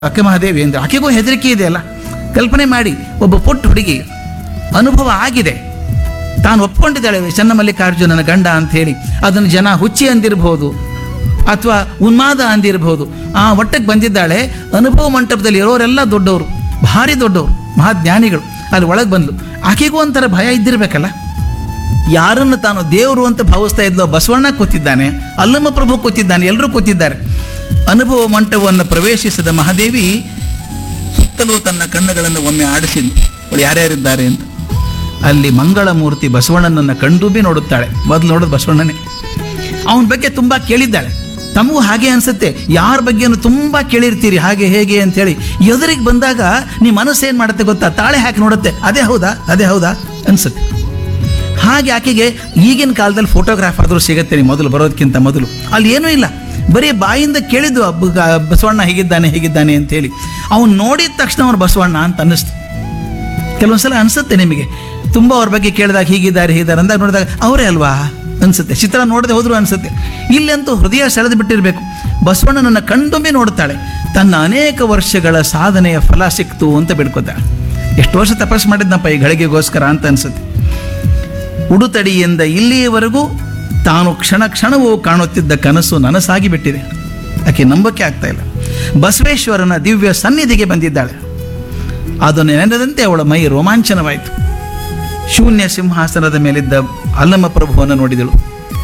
ಅಕ್ಕ ಮಹಾದೇವಿ ಅಂದರೆ ಆಕೆಗೂ ಹೆದರಿಕೆ ಇದೆಯಲ್ಲ. ಕಲ್ಪನೆ ಮಾಡಿ, ಒಬ್ಬ ಪುಟ್ಟ ಹುಡುಗಿ ಅನುಭವ ಆಗಿದೆ, ತಾನು ಒಪ್ಕೊಂಡಿದ್ದಾಳೆ ಚನ್ನಮಲ್ಲಿಕಾರ್ಜುನನ ಗಂಡ ಅಂಥೇಳಿ. ಅದನ್ನು ಜನ ಹುಚ್ಚಿ ಅಂದಿರ್ಬೋದು ಅಥವಾ ಉನ್ಮಾದ ಅಂದಿರ್ಬೋದು. ಆ ಒಟ್ಟಕ್ಕೆ ಬಂದಿದ್ದಾಳೆ. ಅನುಭವ ಮಂಟಪದಲ್ಲಿ ಇರೋರೆಲ್ಲ ದೊಡ್ಡವರು, ಭಾರಿ ದೊಡ್ಡವರು, ಮಹಾಜ್ಞಾನಿಗಳು. ಅಲ್ಲಿ ಒಳಗೆ ಬಂದ್ಲು. ಆಕೆಗೂ ಒಂಥರ ಭಯ ಇದ್ದಿರಬೇಕಲ್ಲ. ಯಾರನ್ನು ತಾನು ದೇವರು ಅಂತ ಭಾವಿಸ್ತಾ ಇದ್ಲೋ ಬಸವಣ್ಣ ಕೂತಿದ್ದಾನೆ, ಅಲ್ಲಮ್ಮ ಪ್ರಭು ಕೂತಿದ್ದಾನೆ, ಎಲ್ಲರೂ ಕೂತಿದ್ದಾರೆ. ಅನುಭವ ಮಂಟಪವನ್ನು ಪ್ರವೇಶಿಸಿದ ಮಹಾದೇವಿ ಸುತ್ತಲೂ ತನ್ನ ಕಣ್ಣುಗಳನ್ನು ಒಮ್ಮೆ ಆಡಿಸಿದ್ಲು, ಅವಳು ಯಾರ್ಯಾರಿದ್ದಾರೆ ಅಂತ. ಅಲ್ಲಿ ಮಂಗಳಮೂರ್ತಿ ಬಸವಣ್ಣನನ್ನು ಕಂಡು ಬಿ ನೋಡುತ್ತಾಳೆ. ಮೊದಲು ನೋಡೋದು ಬಸವಣ್ಣನೇ. ಅವನ ಬಗ್ಗೆ ತುಂಬ ಕೇಳಿದ್ದಾಳೆ. ತಮಗೂ ಹಾಗೆ ಅನಿಸುತ್ತೆ, ಯಾರ ಬಗ್ಗೆನೂ ತುಂಬ ಕೇಳಿರ್ತೀರಿ ಹಾಗೆ ಹೇಗೆ ಅಂಥೇಳಿ. ಎದುರಿಗೆ ಬಂದಾಗ ನಿಮ್ಮ ಮನಸ್ಸೇನು ಮಾಡುತ್ತೆ ಗೊತ್ತಾ, ತಾಳೆ ಹಾಕಿ ನೋಡುತ್ತೆ, ಅದೇ ಹೌದಾ ಅದೇ ಹೌದಾ ಅನಿಸುತ್ತೆ. ಹಾಗೆ ಆಕೆಗೆ ಈಗಿನ ಕಾಲದಲ್ಲಿ ಫೋಟೋಗ್ರಾಫ್ ಆದರೂ ಸಿಗುತ್ತೆ ಮೊದಲು ಬರೋದಕ್ಕಿಂತ ಮೊದಲು. ಅಲ್ಲಿ ಏನೂ ಇಲ್ಲ, ಬರೀ ಬಾಯಿಂದ ಕೇಳಿದ್ದು ಬಸವಣ್ಣ ಹೇಗಿದ್ದಾನೆ ಅಂಥೇಳಿ. ಅವನು ನೋಡಿದ ತಕ್ಷಣ ಅವನು ಬಸವಣ್ಣ ಅಂತ ಅನ್ನಿಸ್ತು. ಕೆಲವೊಂದ್ಸಲ ಅನಿಸುತ್ತೆ ನಿಮಗೆ, ತುಂಬ ಅವ್ರ ಬಗ್ಗೆ ಕೇಳಿದಾಗ ಹೀಗಿದ್ದಾರೆ ಅಂದಾಗ ನೋಡಿದಾಗ ಅವರೇ ಅಲ್ವಾ ಅನಿಸುತ್ತೆ. ಚಿತ್ರ ನೋಡದೆ ಹೋದರೂ ಅನಿಸುತ್ತೆ. ಇಲ್ಲಂತೂ ಹೃದಯ ಸೆಳೆದು ಬಿಟ್ಟಿರಬೇಕು. ಬಸವಣ್ಣನನ್ನು ಕಣ್ತುಂಬಿ ನೋಡುತ್ತಾಳೆ. ತನ್ನ ಅನೇಕ ವರ್ಷಗಳ ಸಾಧನೆಯ ಫಲ ಸಿಕ್ತು ಅಂತ ಬಿಡ್ಕೋತಾಳೆ. ಎಷ್ಟು ವರ್ಷ ತಪಸ್ಸು ಮಾಡಿದ್ನಪ್ಪ ಈ ಗಳಿಗೆಗೋಸ್ಕರ ಅಂತ ಅನಿಸುತ್ತೆ. ಉಡುತಡಿಯಿಂದ ಇಲ್ಲಿಯವರೆಗೂ ತಾನು ಕ್ಷಣ ಕ್ಷಣವೂ ಕಾಣುತ್ತಿದ್ದ ಕನಸು ನನಸಾಗಿ ಬಿಟ್ಟಿದೆ. ಆಕೆ ನಂಬಕ್ಕೆ ಆಗ್ತಾ ಇಲ್ಲ. ಬಸವೇಶ್ವರನ ದಿವ್ಯ ಸನ್ನಿಧಿಗೆ ಬಂದಿದ್ದಾಳೆ. ಅದನ್ನು ನೆನೆದಂತೆ ಅವಳ ಮೈ ರೋಮಾಂಚನವಾಯಿತು. ಶೂನ್ಯ ಸಿಂಹಾಸನದ ಮೇಲಿದ್ದ ಅಲ್ಲಮ್ಮ ಪ್ರಭುವನ್ನು ನೋಡಿದಳು.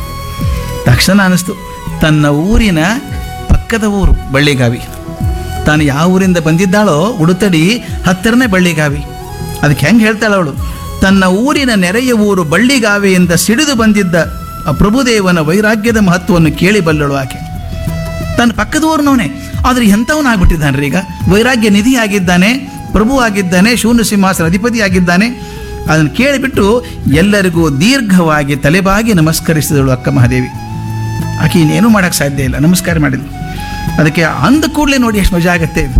ತಕ್ಷಣ ಅನಿಸ್ತು, ತನ್ನ ಊರಿನ ಪಕ್ಕದ ಊರು ಬಳ್ಳಿಗಾವಿ. ತಾನು ಯಾವ ಊರಿಂದ ಬಂದಿದ್ದಾಳೋ ಉಡುತಡಿ ಹತ್ತಿರನೇ ಬಳ್ಳಿಗಾವಿ. ಅದಕ್ಕೆ ಹೆಂಗೆ ಹೇಳ್ತಾಳೆ ಅವಳು, ತನ್ನ ಊರಿನ ನೆರೆಯ ಊರು ಬಳ್ಳಿಗಾವಿಯಿಂದ ಸಿಡಿದು ಬಂದಿದ್ದ ಆ ಪ್ರಭುದೇವನ ವೈರಾಗ್ಯದ ಮಹತ್ವವನ್ನು ಕೇಳಿ ಬಲ್ಲಳು ಆಕೆ. ತನ್ನ ಪಕ್ಕದ ಊರಿನವನೇ, ಆದರೆ ಎಂಥವನಾಗ್ಬಿಟ್ಟಿದ್ದಾನೆ ಈಗ. ವೈರಾಗ್ಯ ನಿಧಿ ಆಗಿದ್ದಾನೆ, ಪ್ರಭು ಆಗಿದ್ದಾನೆ, ಶೂನ್ಯ ಸಿಂಹಾಸನ ಅಧಿಪತಿ ಆಗಿದ್ದಾನೆ. ಅದನ್ನು ಕೇಳಿಬಿಟ್ಟು ಎಲ್ಲರಿಗೂ ದೀರ್ಘವಾಗಿ ತಲೆಬಾಗಿ ನಮಸ್ಕರಿಸಿದಳು ಅಕ್ಕ ಮಹಾದೇವಿ. ಆಕೆ ಇನ್ನೇನು ಮಾಡೋಕ್ಕೆ ಸಾಧ್ಯ ಇಲ್ಲ, ನಮಸ್ಕಾರ ಮಾಡಿದ್ಳು. ಅದಕ್ಕೆ ಅಂದ ಕೂಡಲೇ ನೋಡಿ ಎಷ್ಟು ಮಜಾ ಆಗತ್ತೆ ಇದು.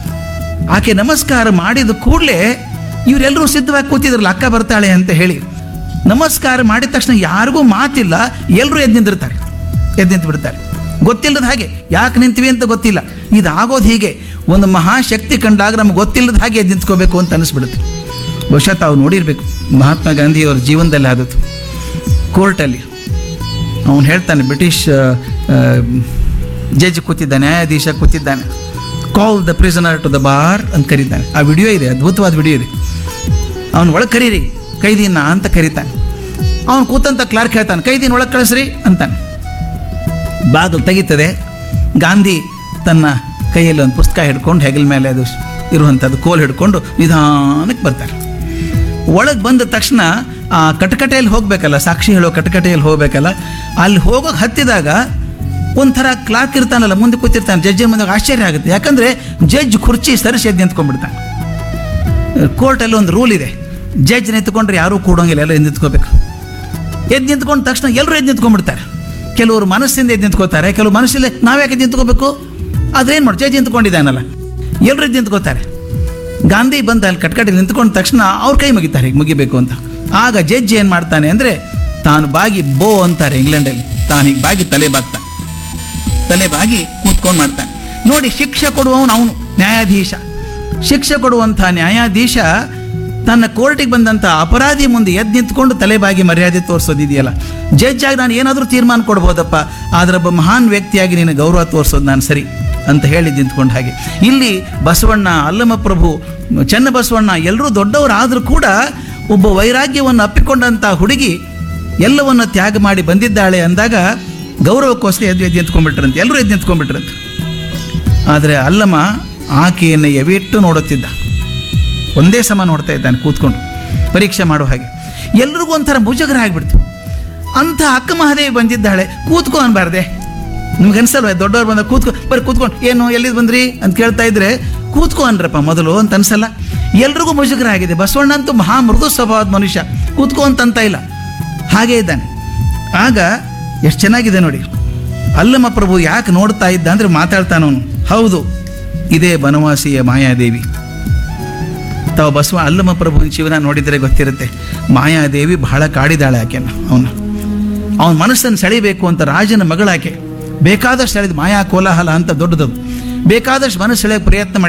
ಆಕೆ ನಮಸ್ಕಾರ ಮಾಡಿದ ಕೂಡಲೇ ಇವರೆಲ್ಲರೂ ಸಿದ್ಧವಾಗಿ ಕೂತಿದ್ರಲ್ಲ ಅಕ್ಕ ಬರ್ತಾಳೆ ಅಂತ ಹೇಳಿ. ನಮಸ್ಕಾರ ಮಾಡಿದ ತಕ್ಷಣ ಯಾರಿಗೂ ಮಾತಿಲ್ಲ, ಎಲ್ಲರೂ ಎದ್ದು ನಿಂತು ಬಿಡ್ತಾರೆ. ಗೊತ್ತಿಲ್ಲದ ಹಾಗೆ, ಯಾಕೆ ನಿಂತೀವಿ ಅಂತ ಗೊತ್ತಿಲ್ಲ. ಇದಾಗೋದು ಹೀಗೆ, ಒಂದು ಮಹಾಶಕ್ತಿ ಕಂಡಾಗ ನಮ್ಗೆ ಗೊತ್ತಿಲ್ಲದ ಹಾಗೆ ಎದ್ದು ನಿಂತ್ಕೋಬೇಕು ಅಂತ ಅನಿಸ್ಬಿಡುತ್ತೆ. ಬಹುಶಃ ತಾವು ನೋಡಿರಬೇಕು, ಮಹಾತ್ಮ ಗಾಂಧಿಯವರ ಜೀವನದಲ್ಲಿ ಆದದ್ದು. ಕೋರ್ಟಲ್ಲಿ ಅವನು ಹೇಳ್ತಾನೆ, ಬ್ರಿಟಿಷ್ ಜಡ್ಜ್ ಕೂತಿದ್ದಾನೆ, ನ್ಯಾಯಾಧೀಶ ಕೂತಿದ್ದಾನೆ, call the prisoner to the bar ಅಂತ ಕರೀತಾನೆ. ಆ ವಿಡಿಯೋ ಇದೆ, ಅದ್ಭುತವಾದ ವಿಡಿಯೋ ಇದೆ. ಅವನು ಒಳಗೆ ಕರೀರಿ ಕೈದಿನ ಅಂತ ಕರೀತಾನೆ. ಅವನು ಕೂತಂತ ಕ್ಲಾರ್ಕ್ ಹೇಳ್ತಾನೆ, ಕೈದಿನ ಒಳಗೆ ಕಳಿಸ್ರಿ ಅಂತಾನೆ. ಬಾಗಿಲು ತೆಗೀತದೆ. ಗಾಂಧಿ ತನ್ನ ಕೈಯಲ್ಲಿ ಒಂದು ಪುಸ್ತಕ ಹಿಡ್ಕೊಂಡು ಹೆಗಲ ಮೇಲೆ ಅದು ಇರುವಂಥದ್ದು ಕೋಲ್ ಹಿಡ್ಕೊಂಡು ನಿಧಾನಕ್ಕೆ ಬರ್ತಾರೆ. ಒಳಗೆ ಬಂದ ತಕ್ಷಣ ಆ ಕಟಕಟೆಯಲ್ಲಿ ಹೋಗಬೇಕಲ್ಲ, ಸಾಕ್ಷಿ ಹೇಳೋ ಕಟಕಟೆಯಲ್ಲಿ ಹೋಗಬೇಕಲ್ಲ, ಅಲ್ಲಿ ಹೋಗೋಕೆ ಹತ್ತಿದಾಗ ಒಂಥರ ಕ್ಲಾರ್ಕ್ ಇರ್ತಾನಲ್ಲ ಮುಂದೆ ಕೂತಿರ್ತಾನೆ. ಜಡ್ಜ್ ಮುಂದೆ ಆಶ್ಚರ್ಯ ಆಗುತ್ತೆ. ಯಾಕಂದರೆ ಜಡ್ಜ್ ಕುರ್ಚಿ ಸರಿಸಿ ಎದ್ದು ನಿಂತ್ಕೊಂಡ್ಬಿಡ್ತಾನೆ. ಕೋರ್ಟಲ್ಲಿ ಒಂದು ರೂಲ್ ಇದೆ, ಜಡ್ಜ್ ನಿಂತ್ಕೊಂಡ್ರೆ ಯಾರೂ ಕೂಡೋಂಗಿಲ್ಲ, ಎಲ್ಲ ಎದ್ದು ನಿಂತ್ಕೋಬೇಕು. ಎದ್ದು ನಿಂತ್ಕೊಂಡ ತಕ್ಷಣ ಎಲ್ಲರೂ ಎದ್ದು ನಿಂತ್ಕೊಂಡ್ಬಿಡ್ತಾರೆ. ಕೆಲವರು ಮನಸ್ಸಿಂದ ಎದ್ದು ನಿಂತ್ಕೋತಾರೆ, ಕೆಲವು ಮನಸ್ಸಿಲ್ಲ ನಾವ್ಯಾಕೆ ಎದ್ದು ನಿಂತ್ಕೋಬೇಕು, ಅದೇನು ಮಾಡಿ ಜಡ್ಜ್ ನಿಂತ್ಕೊಂಡಿದ್ದಾನಲ್ಲ, ಎಲ್ಲರೂ ಎದ್ದು ನಿಂತ್ಕೋತಾರೆ. ಗಾಂಧಿ ಬಂದು ಅಲ್ಲಿ ಕಟ್ಕಟೆಯಲ್ಲಿ ನಿಂತ್ಕೊಂಡ ತಕ್ಷಣ ಅವ್ರ ಕೈ ಮುಗಿತಾರೆ, ಹೀಗೆ ಮುಗಿಬೇಕು ಅಂತ. ಆಗ ಜಡ್ಜ್ ಏನು ಮಾಡ್ತಾನೆ ಅಂದರೆ, ತಾನು ಬಾಗಿ ಬೋ ಅಂತಾರೆ ಇಂಗ್ಲೆಂಡಲ್ಲಿ, ತಾನು ಹೀಗೆ ಬಾಗಿ ತಲೆ ಬಾಗಿ ಕೂತ್ಕೊಂಡು ಮಾಡ್ತಾನೆ. ನೋಡಿ, ಶಿಕ್ಷೆ ಕೊಡುವವನು ಅವನು ನ್ಯಾಯಾಧೀಶ. ಶಿಕ್ಷೆ ಕೊಡುವಂಥ ನ್ಯಾಯಾಧೀಶ ತನ್ನ ಕೋರ್ಟಿಗೆ ಬಂದಂಥ ಅಪರಾಧಿ ಮುಂದೆ ಎದ್ದು ನಿಂತ್ಕೊಂಡು ತಲೆಬಾಗಿ ಮರ್ಯಾದೆ ತೋರಿಸೋದಿದೆಯಲ್ಲ. ಜಡ್ಜ್ ಆಗಿ ನಾನು ಏನಾದರೂ ತೀರ್ಮಾನ ಕೊಡ್ಬೋದಪ್ಪ, ಆದರೆ ಒಬ್ಬ ಮಹಾನ್ ವ್ಯಕ್ತಿಯಾಗಿ ನೀನು ಗೌರವ ತೋರಿಸೋದು ನಾನು ಸರಿ ಅಂತ ಹೇಳಿ ನಿಂತ್ಕೊಂಡು ಹಾಗೆ. ಇಲ್ಲಿ ಬಸವಣ್ಣ, ಅಲ್ಲಮ ಪ್ರಭು, ಚನ್ನಬಸವಣ್ಣ ಎಲ್ಲರೂ ದೊಡ್ಡವರಾದರೂ ಕೂಡ ಒಬ್ಬ ವೈರಾಗ್ಯವನ್ನು ಅಪ್ಪಿಕೊಂಡಂಥ ಹುಡುಗಿ ಎಲ್ಲವನ್ನು ತ್ಯಾಗ ಮಾಡಿ ಬಂದಿದ್ದಾಳೆ ಅಂದಾಗ ಗೌರವಕ್ಕೋಸ್ಕರ ಎದ್ದು ನಿಂತ್ಕೊಂಡ್ಬಿಟ್ರಂತೆ, ಎಲ್ಲರೂ ಎದ್ದು ನಿಂತ್ಕೊಂಡ್ಬಿಟ್ರಂತೆ. ಆದರೆ ಅಲ್ಲಮ ಆಕೆಯನ್ನು ಎವಿಟ್ಟು ನೋಡುತ್ತಿದ್ದ, ಒಂದೇ ಸಮ ನೋಡ್ತಾ ಇದ್ದಾನೆ ಕೂತ್ಕೊಂಡು, ಪರೀಕ್ಷೆ ಮಾಡೋ ಹಾಗೆ. ಎಲ್ರಿಗೂ ಒಂಥರ ಮುಜುಗರ ಆಗಿಬಿಡ್ತು. ಅಂಥ ಅಕ್ಕ ಮಹಾದೇವಿ ಬಂದಿದ್ದಾಳೆ, ಕೂತ್ಕೊ ಅನ್ಬಾರ್ದೆ? ನಿಮ್ಗೆ ಅನ್ಸಲ್ವ, ದೊಡ್ಡವ್ರು ಬಂದ ಕೂತ್ಕೊಂಡು ಏನು ಎಲ್ಲಿದ್ದು ಬಂದ್ರಿ ಅಂತ ಕೇಳ್ತಾ ಇದ್ರೆ ಕೂತ್ಕೊ ಅನ್ರಪ್ಪ ಮೊದಲು ಅಂತ ಅನ್ಸಲ್ಲ? ಎಲ್ರಿಗೂ ಮುಜುಗರ ಆಗಿದೆ. ಬಸವಣ್ಣ ಅಂತೂ ಮಹಾ ಮೃದು ಸ್ವಭಾವದ ಮನುಷ್ಯ, ಕೂತ್ಕೊ ಅಂತ ಇಲ್ಲ, ಹಾಗೇ ಇದ್ದಾನೆ. ಆಗ ಎಷ್ಟು ಚೆನ್ನಾಗಿದೆ ನೋಡಿ, ಅಲ್ಲಮ ಪ್ರಭು ಯಾಕೆ ನೋಡ್ತಾ ಇದ್ದ ಅಂದರೆ ಮಾತಾಡ್ತಾನವನು, ಹೌದು ಇದೇ ಬನವಾಸಿಯ ಮಾಯಾದೇವಿ. ತಾವು ಅಲ್ಲಮ ಪ್ರಭುವಿನ ಜೀವನ ನೋಡಿದರೆ ಗೊತ್ತಿರುತ್ತೆ. ಮಾಯಾದೇವಿ ಬಹಳ ಕಾಡಿದಾಳೆ ಆಕೆಯನ್ನು. ಅವನ ಮನಸ್ಸನ್ನು ಸೆಳಿಬೇಕು ಅಂತ ರಾಜನ ಮಗಳಾಕೆ ಬೇಕಾದಷ್ಟು ಸೆಳೆದು ಮಾಯಾ ಕೋಲಾಹಲ ಅಂತ ದೊಡ್ಡದದು. ಬೇಕಾದಷ್ಟು ಮನಸ್ಸೆಳೆಯೋಕೆ ಪ್ರಯತ್ನ